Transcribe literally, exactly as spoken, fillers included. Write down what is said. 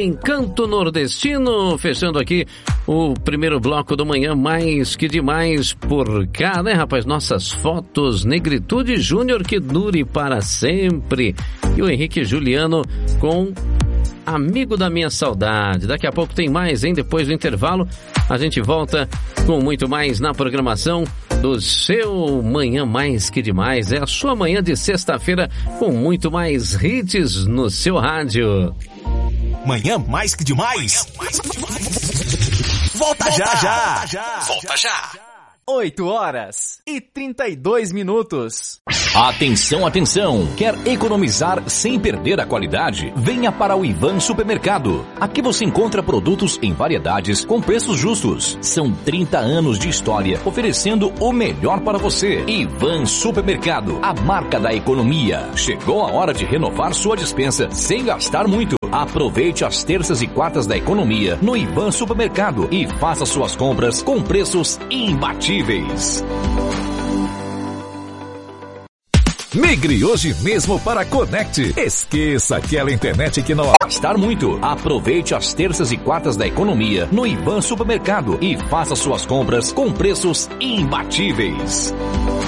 Encanto Nordestino, fechando aqui o primeiro bloco do Manhã Mais Que Demais por cá, né, rapaz? Nossas fotos, Negritude Júnior, que dure para sempre. E o Henrique Juliano com Amigo da Minha Saudade. Daqui a pouco tem mais, hein? Depois do intervalo, a gente volta com muito mais na programação do seu Manhã Mais Que Demais. É a sua manhã de sexta-feira com muito mais hits no seu rádio. Manhã Mais Que Demais. Mais que demais. Volta, Volta já. já. já. Volta já. oito horas e trinta e dois minutos. Atenção, atenção! Quer economizar sem perder a qualidade? Venha para o Ivan Supermercado. Aqui você encontra produtos em variedades com preços justos. São trinta anos de história oferecendo o melhor para você. Ivan Supermercado, a marca da economia. Chegou a hora de renovar sua despensa sem gastar muito. Aproveite as terças e quartas da economia no Ivan Supermercado e faça suas compras com preços imbatíveis. Migre hoje mesmo para a Conect. Esqueça aquela internet que não gastar muito. Aproveite as terças e quartas da economia no Ivan Supermercado e faça suas compras com preços imbatíveis.